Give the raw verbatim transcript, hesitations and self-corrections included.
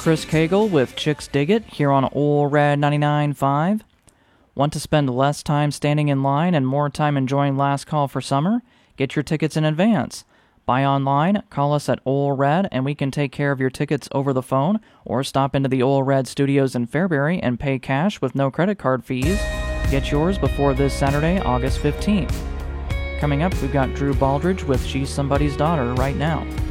Chris Cagle with Chicks Dig It here on Ole Red ninety-nine point five. Want to spend less time standing in line and more time enjoying Last Call for Summer? Get your tickets in advance. Buy online, call us at Ole Red, and we can take care of your tickets over the phone, or stop into the Ole Red studios in Fairbury and pay cash with no credit card fees. Get yours before this Saturday, August fifteenth. Coming up, we've got Drew Baldridge with She's Somebody's Daughter right now.